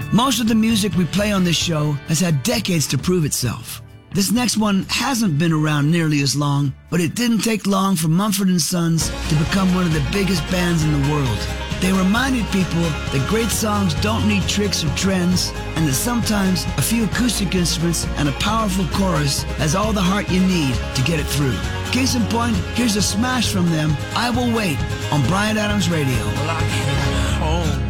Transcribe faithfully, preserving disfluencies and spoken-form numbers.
Most of the music we play on this show has had decades to prove itself. This next one hasn't been around nearly as long, but it didn't take long for Mumford and Sons to become one of the biggest bands in the world. They reminded people that great songs don't need tricks or trends, and that sometimes a few acoustic instruments and a powerful chorus has all the heart you need to get it through. Case in point, here's a smash from them, I Will Wait, on Bryan Adams Radio. Well, I came home